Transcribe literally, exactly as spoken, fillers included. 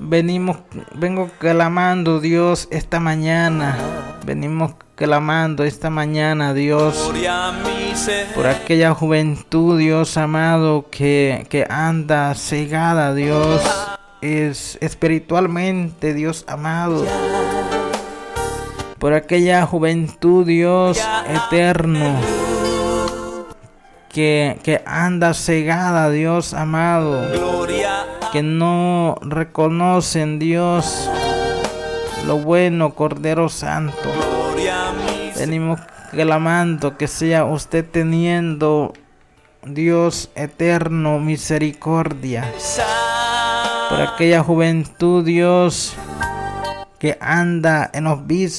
venimos, vengo clamando, Dios, esta mañana. Venimos clamando esta mañana, Dios, por aquella juventud, Dios amado, que, que anda cegada, Dios, es espiritualmente, Dios amado. Por aquella juventud, Dios eterno, que, que anda cegada, Dios amado, que no reconocen, Dios, lo bueno, Cordero Santo. Venimos clamando que sea usted teniendo, Dios eterno, misericordia por aquella juventud, Dios, que anda en los vicios,